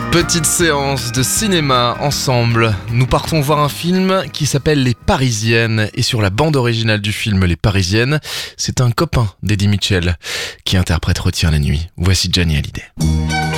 Petite séance de cinéma ensemble. Nous partons voir un film qui s'appelle Les Parisiennes. Et sur la bande originale du film Les Parisiennes, c'est un copain d'Eddie Mitchell qui interprète Retient la nuit. Voici Johnny Hallyday.